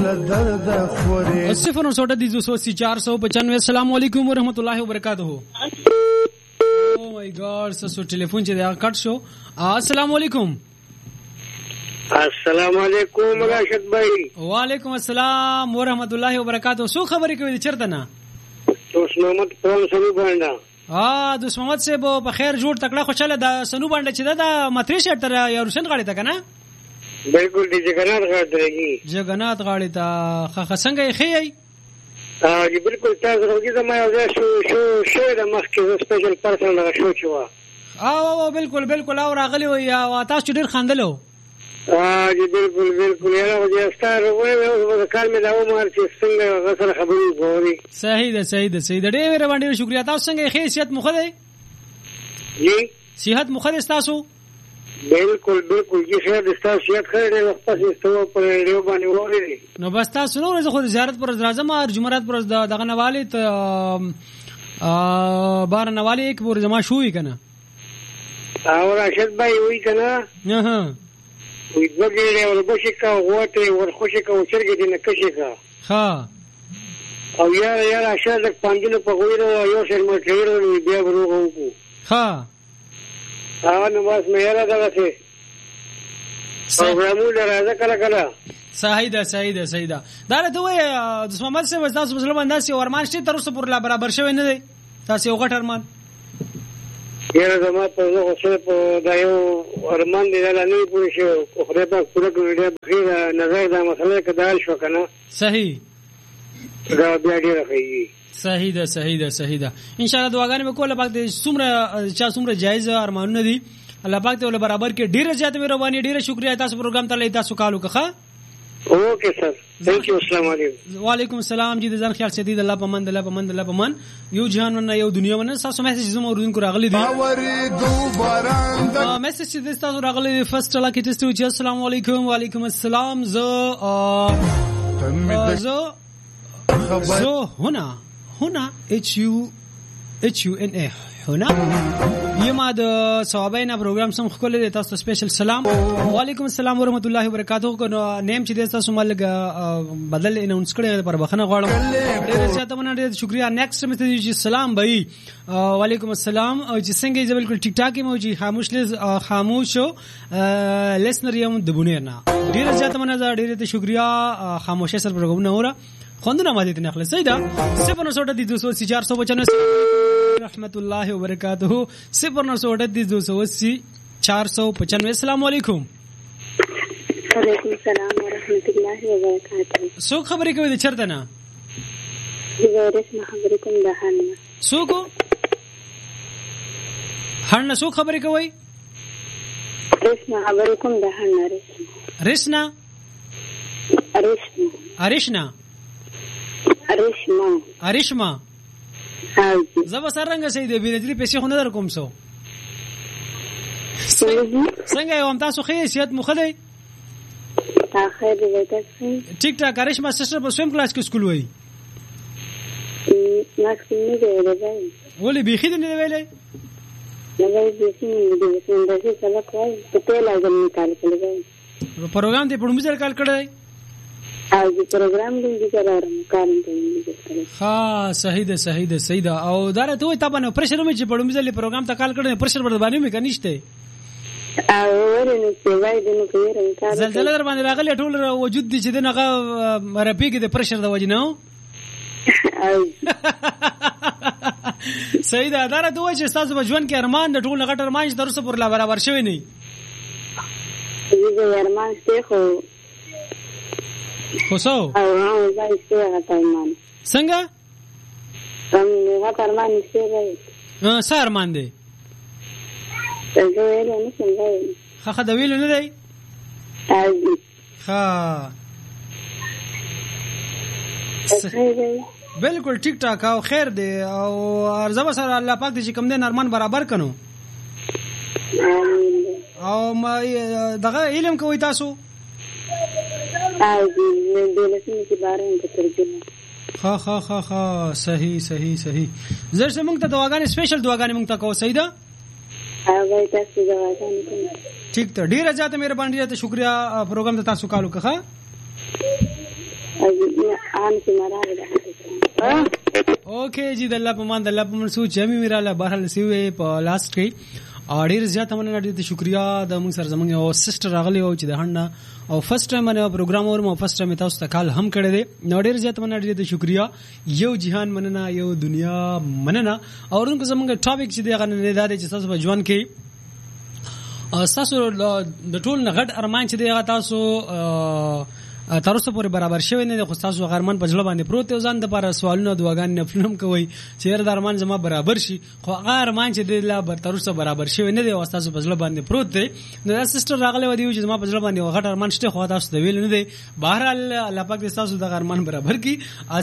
0:295. السلام علیکم ورحمۃ اللہ وبرکاتہ. او مای ګاډ سو ټلیفون چې دا کټ شو. السلام علیکم. السلام علیکم راشد بھائی. وعلیکم السلام ورحمۃ اللہ وبرکاتہ. سو خبرې کوي چرته نه؟ دوست محمد پرون سنو باندې. دوست محمد سے په خیر جوړ تکړه خوشاله د سنو باندې چې دا متری شټ تر یا روشن غاړي ته کنه. بالکل دې جګنات غاړي درګي. جګنات غاړي ته خخ څنګه یې خي؟ جی بالکل تاسو روګي زما یو شو د مخکې سپیشل پرسن دا شو چوا. بالکل بالکل او راغلی و یا تاسو ډیر خندلو. جی بالکل یاره وجه ستاره وای کار مې دا عمر چې څنګه غسر خبرې کوي. صحیح ده ډېر باندې شکریا. تاسو څنګه خیریت مخه ده؟ جی صحت مخه ده تاسو؟ بالکل جی خیر ده تاسو صحت خیر ده. وخت پس استو پر ریو باندې وری نو بس تاسو نو زه خو زیارت پر راځم او جمعرات پر دغه نوالی ته بار نوالی یک پر جما شوې کنه. او راشد بھائی وی کنه وی دغه وربشي کا غوته ورخوشي کا وچرګ دي نه کشي کا. ها او یا اشاره د پنځلو په غویرو یو شر مټیرو بیا ورو کو. ها نو بس مې یاره دا څه پروګرامونه راځه کله. صحیح ده. دا ته وای د محمد صاحب تاسو مسلمان ناس ورمان شته تر اوسه پر برابر شوی نه دی. تاسو یو غټ ارمان یاره زما په زه خو په دا یو ارمان دی نه نه پوه شو. خو خدای پاک پوره کړی بخیر نظر دا مسله کدال شو کنه. صحیح دا بیا ډیره کوي. صحیح ده. ان شاء الله دعاګانې وکول پاک دې څومره جایز ارمانونه دي الله پاک ته ول برابر کې ډیره زیات مهرباني. ډیره شکریا تاسو پروګرام ته لې تاسو کالو کخه. اوکے سر تھینک یو. السلام علیکم. وعلیکم السلام. جی د ځان خیال ساتي. الله پمن یو جهان ونه یو دنیا ونه. تاسو میسج زموږ اوردون کو راغلي دي. میسج دې تاسو راغلي دي. فرست لا کې تاسو چې السلام علیکم. وعلیکم السلام. زه هنا HUNA هنا یما د ثوابینا پروګرام سم خپل د تاسو سپیشل سلام. وعلیکم السلام ورحمۃ اللہ وبرکاتہ. کو نیم چې د تاسو ملګ بدل اناونس کړي پر بخنه غواړم. ډیر زیاته مننه شکریا. نیکسٹ میسج جی سلام بھائی. وعلیکم السلام. او چې څنګه یې بالکل ټیک ټاک مو جی خاموش لیسنر یم د بونیرنا. ډیر زیاته مننه ډیر ته شکریا. خاموشه سره پروګرام نه اورا خوندونه ماده ته نخله. صحیح ده. 0:295 رحمت الله وبرکاتہ. 0:295. السلام علیکم. وعلیکم السلام ورحمت الله وبرکاتہ. سو خبرې کوي د چرته نه؟ رسمه خبرې کوم د هانه. سو کو هانه سو خبرې کوي. رسمه خبرې کوم د هانه. ارشما زبا سرنګ سي دې بیرجلی پیسې خو نه در کوم سو. څنګه یو تاسو خیریت مخه دی؟ اخر دې تاسو ټیک ټاک. ارشما سسټر په سویم کلاس کې سکول وای. ما څنګه دی راځي ولې بيخي دې نه ویلې؟ نه بيخي نه دې څنګه سره کوي په لازم نکال کړی. پروګرام دې په موږ کال کړی. او پروګرام دې کارم دې. ها صحیح ده. او دا ته وای تا باندې پرشر مې چې په موږ له پروګرام ته کال کړی پرشر ور باندې مې کنيشته. او ورنه چې وای دې نو کوي زلزلہ در باندې راغلی ټول وجود دي چې دغه رپیګ د پرشر د وجنو. صحیح ده. دا ته وای چې تاسو په ژوند کې ارمان د ټول غټ ارمان چې تر څو پر لا برابر شوی نه. دې ارمان څه خو سو وای څه ارمان څنګه څنګه ارمان څه سر ارمان دی. زه نه څنګه خا د ویلو نه دی. ها بالکل ټیک ټاک او خیر دی. او ارزو سره الله پاک دې کوم دې ارمان برابر کړو. او ما دغه علم کوي تاسو ها صحیح زرسه مونږ ته دواګانې سپیشل دواګانې مونږ ته کوو. صحیح ده. هغه تاسو دواګانې ٹھیک ته ډیره زیاته مهرباني ته شکریا. پروګرام ته تاسو کالو کخه. عام کې مراد ده. اوکې جی د الله په مان د الله په منسو جمی میراله بهرحال سیوې په لاست کې ډیر زیات مننه ډیر شکریا د موږ سره زمونږ او سسټر راغلی او چې د هنده او فرست ټایم باندې پروګرام اور مو فرست ټایم تاسو ته کال هم کړی دی نو ډیر زیات مننه ډیر شکریا یو جهان مننه یو دنیا مننه او ورنکو زمونږ ټاپک چې دی هغه نه دی چې تاسو په ژوند کې تاسو د ټول نغټ ارمان چې دی هغه تاسو تر اوسه پورې برابر شوی نه خو تاسو غرمن په ځل باندې پروت ځان د لپاره سوالونه دعاګان نفلم کوي چې هر درمان زما برابر شي خو هغه ارمان چې د لا تر اوسه برابر شوی نه دی او تاسو په ځل باندې پروت دی نو دا سسټر راغله ودی چې زما په ځل باندې غټ ارمان شته خو تاسو د ویل نه دی بهرحال الله پاک دې تاسو د ارمان برابر کی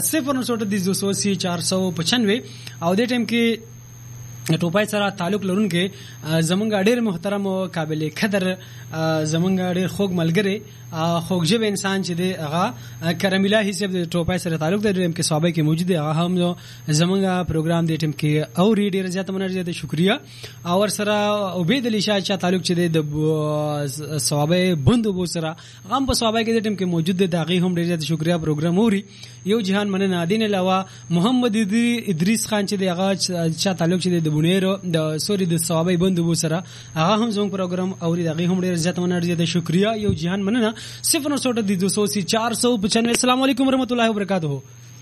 0.29495 او د ټیم کې ټوپای سره تعلق لرونکي زمونږ ډېر محترم او قابل قدر زمونږ ډېر خوږ ملګری خوږجب انسان چې دی هغه کرم الهی صاحب د ټوپای سره تعلق لري ټیم کې صحابه کې موجود دی هغه هم زمونږ پروګرام د ټیم کې او ډېر زیات مننه زیات شکریا او سره عبید علی شاه چې تعلق چې د صحابه بندو بو سره هم په صحابه کې د ټیم کې موجود دی داغي هم ډېر زیات شکریا پروګرام اوري یو جهان مننه دین علاوه محمد ادریس خان چې دی هغه چې تعلق چې د بونیرو د سوري د صحابه بندو بو سره هغه هم زموږ پروګرام اوري داغي هم ډېر زیات مننه زیات شکریا یو جهان مننه 0.29495 السلام علیکم ورحمۃ اللہ وبرکاتہ.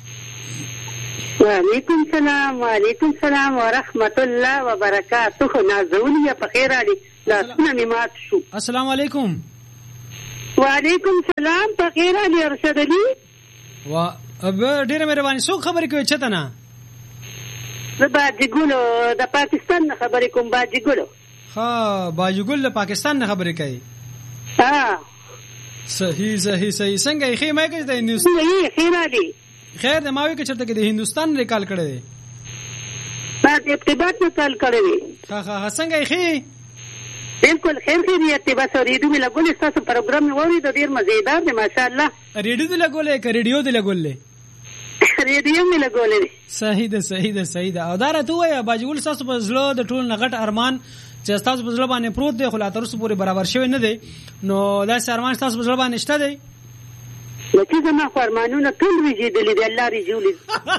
وعلیکم السلام ورحمۃ اللہ وبرکاتہ. نازولیا په خیر علي لاسونه می مات شو. السلام علیکم. وعلیکم السلام په خیر علي ارشد علي. وا ډیره مهرباني سو خبرې کوي چته نه. د باجګلو د پاکستان خبرې کوم باجګلو. ها باجګل د پاکستان خبرې کوي. ها صحیح څنګه یې خې مې کې د هندوستان خیر علي خیر د ماوي کې چرته کې د هندوستان ریکال کړی دی ما د ارتباط نه کال کړی دی. ها څنګه یې خې بالکل خیریت دی. بس ریډیو می لګولې تاسو پروګرام ووري د ډیر مزیدار دی ماشاءالله. ریډیو دی لګولې ک ریډیو دی لګولې ریډیو می لګولې. صحیح ده او دا راته وای باجګل تاسو په زړه د ټول نغټ ارمان چې تاسو په ځل باندې پروت دی خو لا تر اوسه پورې برابر شوی نه دی نو دا ارمان تاسو په ځل باندې شته دی لکه زما فرمانونه ټول ریجیدلی دی الله ریجولی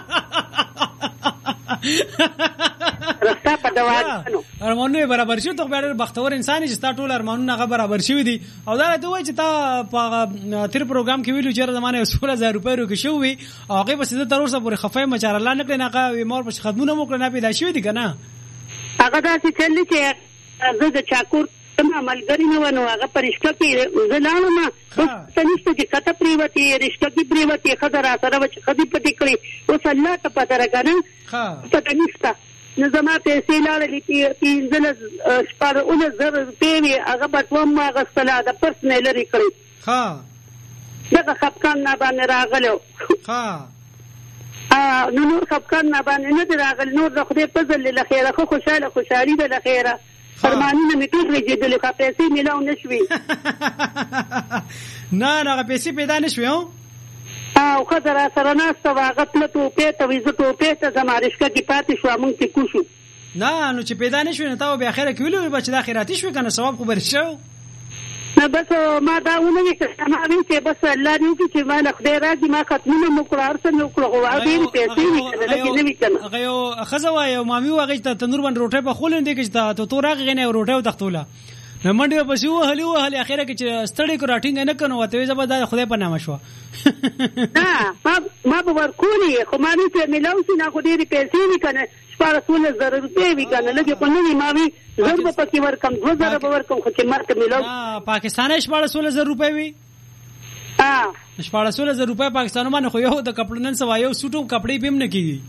رستا په دواګانو ارمانونه برابر شو ته ډېر بختور انسان چې تا ټول ارمانونه هغه برابر شوی دي او دا ته وای چې تا په تیر پروګرام کې ویلو چې زمانه 16000 روپۍ ورکې شوی هغه په سیده تر اوسه پورې خفای مچار الله نه کړی نه مور په خدمونه مو کړنه پیدا شوی دي کنه هغه داسې چلی چې زه د چاکور ما ملګری نه ونه هغه پرشته کې زلانه ما تنشته چې کته پریوتی رشته کې پریوتی خدای را سره چې خدای پټی کړی اوس الله ته پته راګنه ها پته نشته نو زما پیسې لاړې تینځل شپاره اون زر پیوي هغه بټوم ما غسله د پرسنل لري کړی ها دغه خپکان نه باندې راغلو ها نور خپکان نه باندې نه راغل نور د خدای په ځل له خیره خو خوشالي ده له خیره فرمانونه می ټول ریجیدل کا پیسې ملاو نشوي نه پیسې پیدا نشوي او خدای سره ناسته واغتله ته پیته ویزه ته پیته زمارشکه کی پاتې شو مونږ ته کوشو نه نو چې پیدا نشوي نو تا به اخره کې ویلو بچ د اخراتي شو کنه ثواب خو برشو بس ما دا ونه چې ما وی چې بس الله دې چې ما له خدای راځي ما ختمونه مو قرار سره نو کړو او دې پیسې نه وی کنه هغه یو خزه وای او مامي واغې ته تنور باندې روټه په خولن دي کې ته تو راغې نه روټه او تختوله نو منډه په شو هلي اخره کې چې ستړي کو راټینګ نه کنه وته زبر د خدای په نامه شو ما به ورکونی خو ما نه ته ملاو سي نه خو دې پیسې وی کنه 16000 روپۍ وی کنه لګي په نوې ما وی زر په کې ورکم 2000 به ورکم خو چې مرته ملاو پاکستان 16000 روپۍ وی 16000 روپۍ پاکستان باندې خو یو د کپړو نن سوا یو سوټو کپړې بیم نه کیږي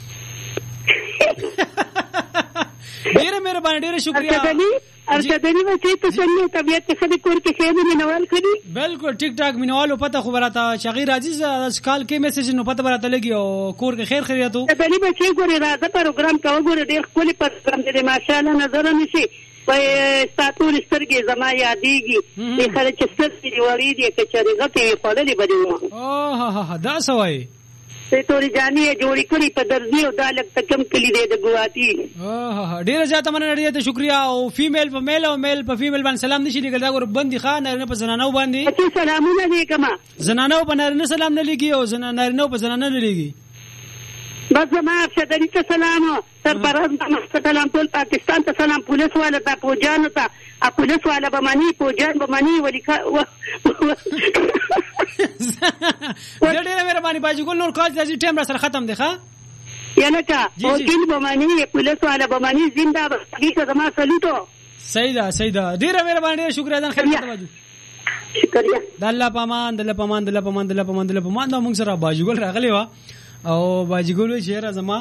ډیره مهرباني ډیره شکریا ارشدنی بچی ته څنګه طبيعت خدای کور کې خیر مینوال کړي بالکل ټیک ټاک مینوالو پته خو براته شغیر عزیز کال کې میسج نو پته براته لګي او کور کې خیر خیریتو ارشدنی بچی ګوري راځه پروګرام کاوه ګوري ډیر خولي پروګرام دې ماشاءالله نظر نشي په ستاتور سترګې زما یادېږي دې خلک چې سترګې وړي دي چې چېرې غته خړلې بده اوه ها دا سوای ته توري جاني جوړی کړی په درځي او دا لک تکم کلی دی د ګواتی. ډیر زیاته مننه، ډیر شکریا. او فیمیل په میل او میل په فیمیل باندې سلام نشي لګل، دا ور بندي خان نه په زنانو باندې چې سلامونه دې کما زنانو په نارینه سلام نه لګي او نارینه په زنانه نه لګي. بس ما افشدري ته سلام، سرپرست ته سلام، ټول پاکستان ته سلام، پولیس والا ته پوجان ته پولیس والا بمانی پوجان بمانی ولیکا ډېر مهرباني باجی ګل. نور کال ځي ټیم را سره ختم دی ښا یعنی کا او کین بمانی پولیس والا بمانی زنده بقیه زما سلوټو. صحیح ده ډېر مهرباني، ډېر شکریا دان خیر ته باجی شکریا. د الله پامان دا موږ سره باجی ګل راغلی و او باجی ګل چې زما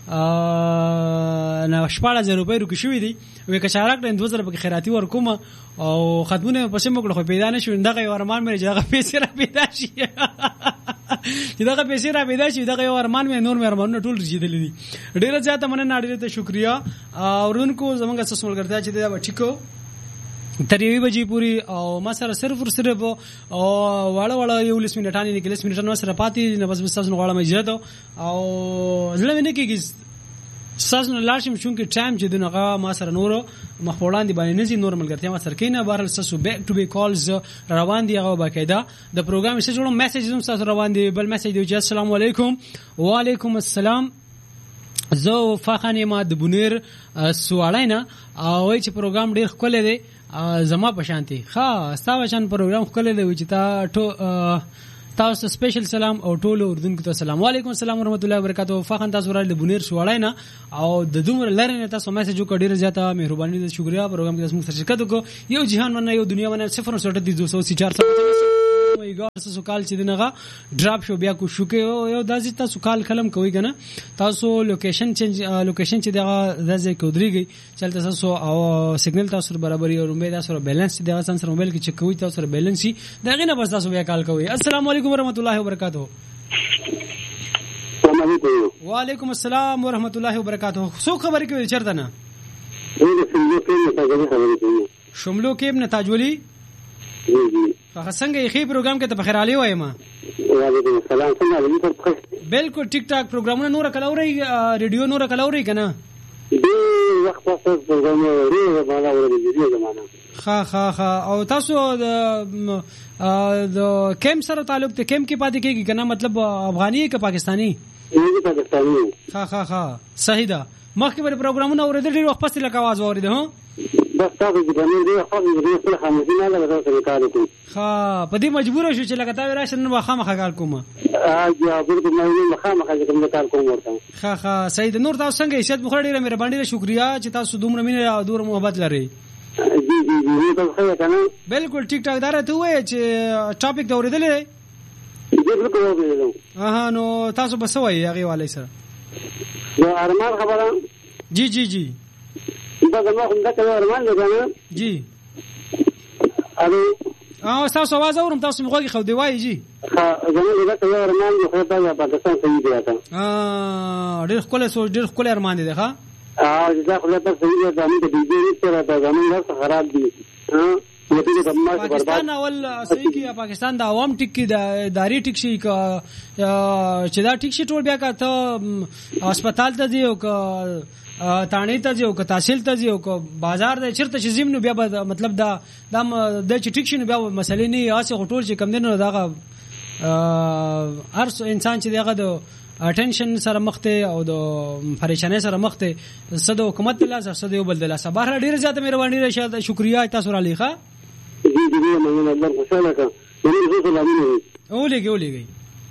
نه 14000 روپۍ روکې شوې دي وې کچارک د 2000 په خیراتي ورکوم او خدمونه پسې موږ خو پیدا نه شو. دغه ارمان مې دغه پیسې را پیدا شي چې دغه پیسې را پیدا شي، دغه ارمان مې نور مې ارمانونه ټول رسیدلې دي. ډیره زیاته مننه، ډیره ته شکریا. اورونکو زمونږ سره ملګرتیا چې دا ټیکو تر 1 بجې پوری او ما سره صرف او واړه یو لس منټانی نه کلیس منټانو سره پاتې نه بس تاسو غواړم اجازه او زله نه کېږي ساز نه لاشم شون کې ټایم چې دغه ما سره نور مخوړان دي باندې نزي نور ملګرتیا ما سره کینه بهر ساسو بیک ټو بیک کالز روان دي هغه باقاعده د پروګرام څخه جوړو میسج هم تاسو روان دي. بل میسج دی چې السلام علیکم. وعلیکم السلام. زه فخانه ما د بونیر سوالینا او چې پروګرام ډیر خپل دی زما په شانتي ښا ستا شان پروګرام خپل دی چې تاسو سپیشل سلام او ټول اردن ته سلام. وعلیکم السلام ورحمت الله وبرکاتہ. فخان تاسو ورته د بونیر سوالینا او د دومره لرنه تاسو میسج وکړ، ډیر زیاته مهرباني د شکریا. پروګرام کې تاسو موږ شرکت وکړو. یو جهان مننه، یو دنیا مننه. 0.204 تاسو کال چې دغه ډراپ شو بیا کو شو کې یو داسې تاسو کال کلم کوي کنه تاسو لوکیشن چې دغه دځه کو دريږي چلته تاسو او سیګنل تاسو برابرۍ او امید تاسو بیلانس دغه سنسر موبایل کې چک کوي تاسو بیلانس دغه نه بس تاسو بیا کال کوي. السلام علیکم ورحمت الله وبرکاتہ. وعلیکم السلام ورحمت الله وبرکاتہ. څو خبرې کوي چرته نه شملو کې ابن تاجولی څنګه یې پروګرام کې ته بخیر علي وایم. وعلیکم السلام. څنګه بالکل ټیک ټاک پروګرامونه نور کلاوري ریډیو نور کلاوري کنه دې وخت په پروګرام ریډیو باندې ورته ښه او تاسو د کیم سره تعلق ته کیم کې پاتې کېږي کنه مطلب افغاني کې پاکستانی پاکستانی ښه صحیح ده. مخکې پر پروګرامونه اوریدل ډیر وخت پسې لکه आवाज اوریده هو بس تاسو د باندې خو دې خپل خاموشي نه لګا تاسو کار کوي. ها په دې مجبور شو چې لکه تا وراشن نو خامخا کار کوم. یا ورته مې خامخا کوم کار کوم ورته. ها صحیح ده. نور تاسو څنګه عزت مخړه ډیره مهرباني شکریا چې تاسو دومره مینه او دومره محبت لري. جی تاسو ښه کنه بالکل ټیک ټاک دار ته وای چې ټاپک دا اوریدلې بالکل اوریدل. نو تاسو بس وای هغه والي سره نو ارمان خبره جی دا زما کوم دا کله ارمان لګا جی الو تاسو आवाज اورم تاسو مخوږي خو دی وای جی زما دا کله ارمان خو ته پاکستان ته دی راته ډېر خپل ارمان دي ښا دا خو ته صحیح ده چې د دې سره دا زمونږ سره خراب دي پاکستان اول صحیح کی پاکستان د عوام ټیک کی د داری ټیک شي چې دا ټیک شي ټول بیا کا ته هسپتال ته دی او تانه ته دی او تحصیل ته دی او بازار د چرته چې زمینو بیا مطلب دا د ټیک شي نو بیا مسلې نه اسه ټول چې کم دینو دا هر انسان چې دغه د اټینشن سره مخته او د پریشانه سره مخته صد حکومت له صد یو بل له صبر ډیر زیات مهرباني راشد شکریا تاسو را لیکه جی مې الله خوشاله کا ډیر سلامونه اولېږي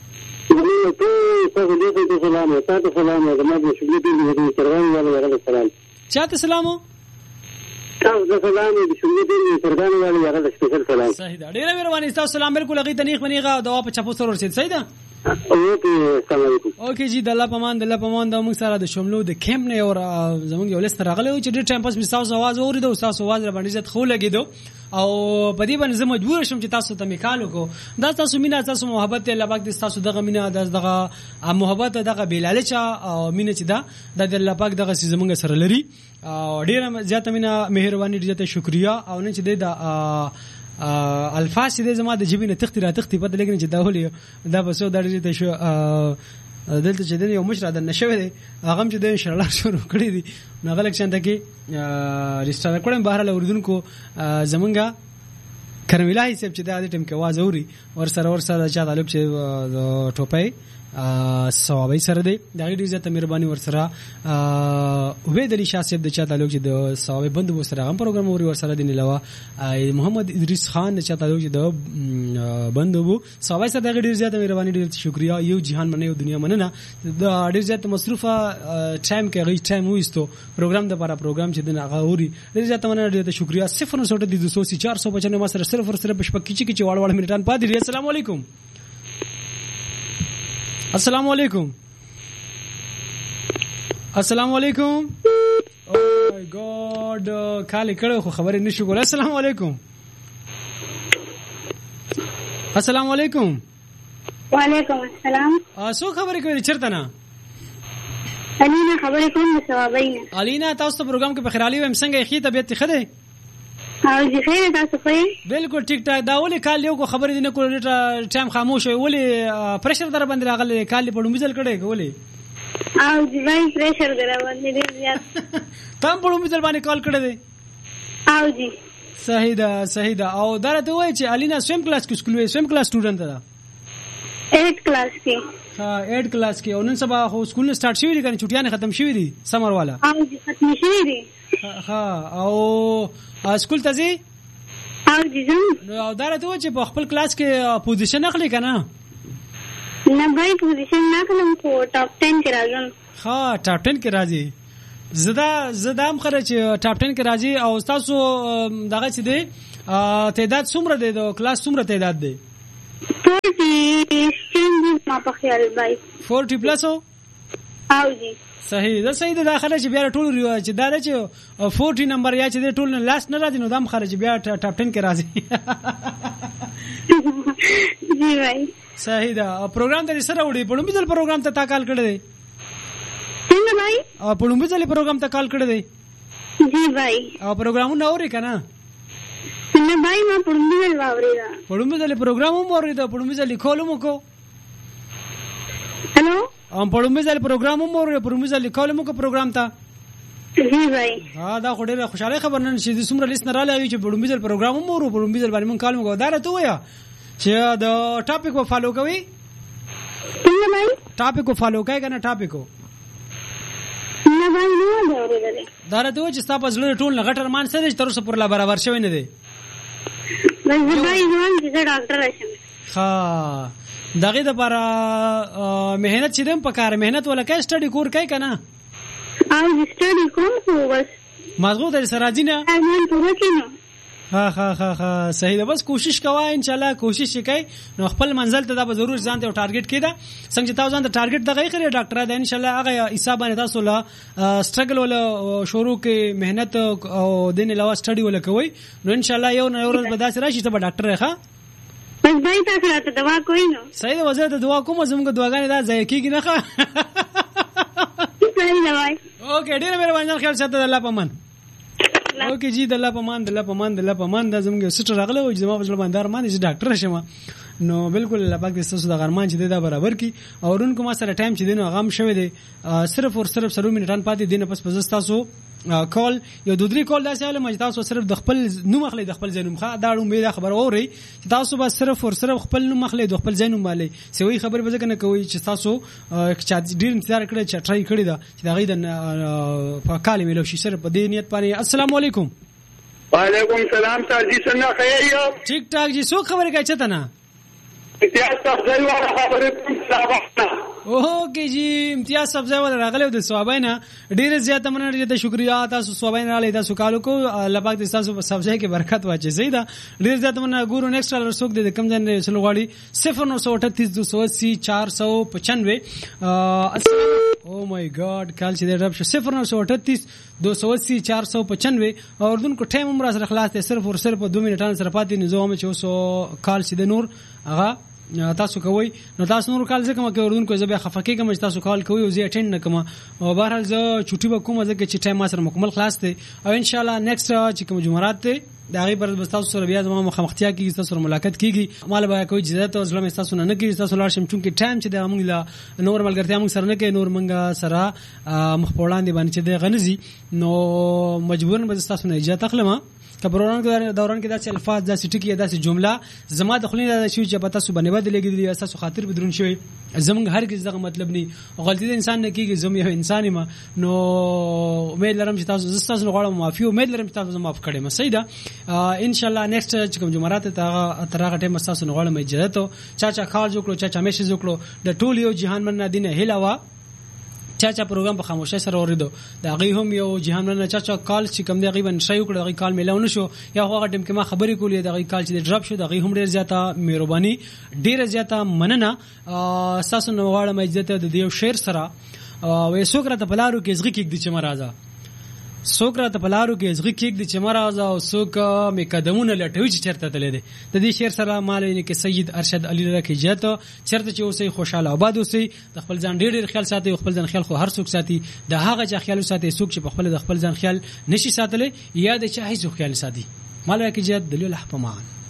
تاسو دې ته سلام تاسو سلام زموږ شګې دې ترغان والے سلام چاته سلام تاسو سلام دې شګې دې ترغان والے هغه سپیشل سلام صحیح ده ډیر مهرباني تاسو سلام بالکل هغه تنیخ منیغه دوا په چپو سره ورسید صحیح ده اوکے جی د الله پامان د موږ سره د شملو د کیمپ نه اور زمونږ یو لست راغلی چې ډېر ټایم پاس تاسو आवाज اوریدو تاسو आवाज را باندې عزت خو لګیدو او په دې باندې زه مجبور شوم چې تاسو ته میکالو کو دا تاسو مینا تاسو محبت الله پاک دې تاسو دغه مینا دغه محبت دغه بلالچا او مینا چې دا د الله پاک دغه زمونږ سره لري او ډېر زیاته مینا مهرباني ډېر شکریا او نه چې د الفاظ دې زما د جبینه تختی پته لګنه چې دا ولې دا بسو دا دې شو دلته چې د یو مشر د نشوي دی هغه چې د انشاءالله شروع کړی دی نو غلک شانته کې ريستار کړم بهر له اردوونکو زمونږه کرملای صاحب چې د ټیم کې आवाज اوري ور سره چا طالب چې ټوپای ثوابي سره دی دا ډیر زیاته مهرباني ور سره عبید علي شاه صاحب د چا تعلق چې د ثوابي بندوبست سره هم پروګرام اوري ور سره دی علاوه محمد ادریس خان د چا تعلق چې د بندوبو ثوابي سره د ډیر زیاته مهرباني ډیر شکریا یو جهان منه یو دنیا مننه د ډیر زیاته مصروفه ټایم کې غي ټایم وېستو پروګرام د لپاره پروګرام چې د هغه اوري ډیر زیاته مننه ډیر شکریا 0.200 ما سره صرف پشپکی چې واړ منټان پاتې دي السلام علیکم السلام علیکم السلام علیکم او مای ګاډ کاله کړه خو خبرې نشو کولای السلام علیکم السلام علیکم وعلیکم السلام سو خبرې کوي چرته نه الینا خبرې کوم ثوابینه الینا تاسو ته پروګرام کې بخیرالي ویم څنګه خې طبيعت خده او جی خیر تاسو خو بالکل ټیک ټاک دا ولې کال یو کو خبرې نه کول ټایم خاموش وي ولې پريشر در باندې راغلی کال په ډومځل کړي ولې او جی وای پريشر در باندې ډیر زیات تم په ډومځل باندې کال کړی دی او جی صحیح ده او دا ته وای چې الینا سویم کلاس کې سکول وي سویم کلاس سټوډنټ ده 8 کلاس کې ها 8 کلاس کې او نن سبا خو سکول نه سٹارټ شوی دي کنه چټیاں ختم شوی دي سمر والا او جی ختم شوی دي ها او سکول ته زی او جی زم نو دا راته و چې په خپل کلاس کې پوزیشن اخلي کنه نه بای پوزیشن نه کلم کو ټاپ 10 کې راځم ها ټاپ 10 کې راځي زدا هم خره چې ټاپ 10 کې راځي او تاسو دغه چې دی تعداد څومره دی د کلاس څومره تعداد دی 40 ما په خیال بای 40 پلس او جی صحیح ده داخله چې بیا ټول چې دا چې 40 نمبر یا چې ټول لاست نه راځي نو دم خرج بیا ټاپ 10 کې راځي جی بھائی صحیح ده پروګرام ته سره وړي په لومبي ځل پروګرام ته تا کال کړی دی څنګه بھائی په لومبي ځل پروګرام ته کال کړی دی جی بھائی او پروګرامونه اوري کنه نه بھائی ما په لومبي ځل واورېدا په لومبي ځل پروګرام هم اورېدا په لومبي ځل کولم کو هلو په لومبي ځل پروګرام هم اورېدا په لومبي ځل کولم کو پروګرام ته جی بھائی دا خو ډیره خوشاله خبر نن چې څومره لیست نه راځي چې په لومبي ځل پروګرام هم اورو په لومبي ځل باندې مونږ کال مو دا راته ویا چې دا ټاپک کو فالو کوي څنګه بھائی ټاپک کو فالو کوي کنه ټاپک کو نه بھائی نو دا اورېدا دا راته و چې تاسو زړه ټول غټر مان سره تر اوسه پر لا برابر شوی نه دی بس بھائی ځوان چې ډاکټر شم ها دغه د پر مهنت چې دم پکاره مهنت ولکه سټډي کور کوي کنه او سټډي کوم خو بس مضغوط سره راځي نه ارمان پوره کینو ها صحیح ده بس کوشش کوه ان شاء الله کوشش وکړئ نو خپل منزل ته دا به ضرور ځان ته ټارګټ کړئ څنګه چې تاسو ځان ته ټارګټ دغه خري ډاکټر دا ان شاء الله هغه حساب باندې تاسو لا سټرګل ولا شروع کې مهنت او دین علاوه سټډي ولا کوي نو ان شاء الله یو نه ورځ به داسې راشي ته ډاکټر ښه بس بھائی تاسو راته دوا کوئ نو صحیح ده وزیر ته دعا کوم زموږ دعاګانې دا ځای کیږي نه ښه صحیح ده بھائی اوکې ډیر مهرباني خیال ساتئ الله پامان اوکې جی د الله پامان د زموږ سټر راغله او زما په ځل باندې ارمان چې ډاکټر شمه نو بالکل الله پاک دې تاسو د غرمان چې دا برابر کی او رونکو ما سره ټایم چې دینو غام شوه دي صرف اور صرف 0 منټان پاتې دینه پس تاسو کال یو دوه درې کال داسې علم چې تاسو صرف د خپل نوم اخلي د خپل ځینوم ښه دا امید خبر اوري چې تاسو به صرف اور صرف خپل نوم اخلي د خپل ځینوم مالي سوي خبر به ځکه نه کوي چې تاسو چې ډیر انتظار کړی چې ټرای کړی دا چې دا غي د په کال ملو شي صرف په دې نیت باندې السلام علیکم وعلیکم السلام سر جی څنګه خیر یو ټیک ټاک جی څو خبره کوي چته نه امتیاز صاحب والا خبره کوم اوکې جی امتیاز صاحب والا راغله د ثوابینه ډیره زیاته مننه ته شکریا تاسو ثوابینه را لیدا سو کالو کو الله پاک دې تاسو په سبزه کې برکت واچي زیاده ډیره زیاته مننه ګورو نیکسټ ډالر سوک دې کم ځان سره غواړي 0983280 295 او مای ګاډ کال چې رب شو 0983280 495 او اردن کو ټایم عمر سره خلاص ته صرف اور صرف 2 منټان سره پاتې نه زوم چې اوس کال چې د نور هغه تاسو کوي نو تاسو نور کال ځکه ما کې اردن کو زبې خفقې کوم تاسو کال کوي او زه اټینډ نکم او بهرحال زه چټي وکوم ځکه چې ټایم ما سره مکمل خلاص دی او ان شاء الله نیکسټ چې کوم جمعرات ته دا غي پر تاسو سره بیا زموږ مخامختیا کیږي تاسو سره ملاقات کیږي مال به کوئی اجازه او ظلم تاسو نه کیږي تاسو لار شم چونکه ټایم چې د موږ لا نور ملګرتیا موږ سره نه کوي نور موږ سره مخ پوړاندې باندې چې د غنزي نو مجبورن به تاسو نه اجازه تخلم کبروران دوران کې داسې الفاظ داسې ټکی داسې جمله زما د خلینو د شی چې پتا سو باندې بد لګیدلی اساس خاطر بدرون شوی زمونږ هرگز دغه مطلب نه غلطی د انسان نه کیږي زم یو انسان ما نو امید لرم چې تاسو غواړم معافي امید لرم چې تاسو معاف کړئ مسیدا ان شاء الله نیکسټ چې کوم جمعرات ته ترغه ټیم تاسو غواړم اجازه ته چا خال جوړو چا همیشه جوړو د ټول یو جهان من دینه هلاوا چا پروګرام په خاموشه سره اوریدو دا غي هم یو جهان نه چا کال چې کوم دی غیبن شای وکړه غي کال ملاونه شو یا هغه ټیم کې ما خبرې کولې دا غي کال چې ډراپ شو دا غي هم ډیر زیاته مهرباني ډیر زیاته مننه تاسو نو غواړم عزت د دیو شیر سره وې سوکره ته بلارو کې زغی کې د چې مرزا سوکره ته بلارو کې زغی کې د چې مرزا او سوک می قدمونه لټوي چې چرته تللی دی د دې شیر سره مالوینه کې سید ارشد علی رکی جاته چرته چې اوسې خوشاله آباد اوسې د خپل ځان ډېر خیال ساتي خپل ځان خیال خو هر څوک ساتي د هغه چې خیال ساتي څوک چې په خپل د خپل ځان خیال نشي ساتلی یا د چا هیڅ خیال ساتي مالوینه کې جات دلیل حپمان